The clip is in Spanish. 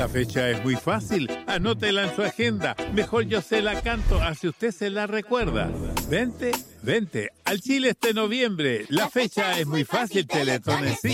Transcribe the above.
La fecha es muy fácil. Anótela en su agenda. Mejor yo se la canto, así usted se la recuerda. Vente al Chile este noviembre. La fecha es muy fácil, Teletón en sí.